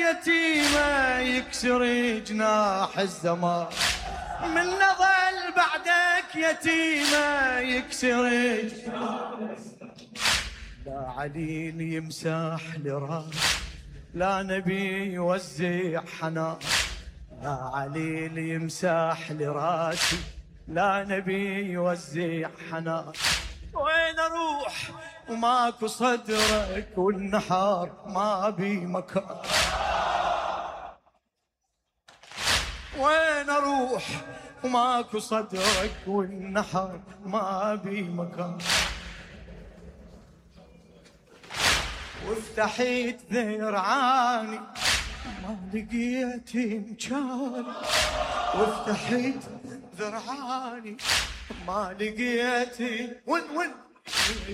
يتيمة يكسر جناح الزمان، من نظل بعدك يتيمة يكسر جناح. لا عليل يمسح لراس، لا نبي يوزع حنان، لا عليل يمسح لراسي، لا نبي يوزع حنان. وين اروح وماكو صدرك والنحار ما بي مكان، وين اروح وماكو صدرك والنحار ما بي مكان. وافتحيت ذرعاني ما لقيت مكان، وافتحيت ذرعاني ما لقيت وين